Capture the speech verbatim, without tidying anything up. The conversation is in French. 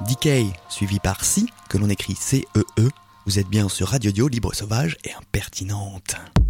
D K suivi par Si, que l'on écrit C E E. Vous êtes bien sur Radio Dio, libre, sauvage et impertinente.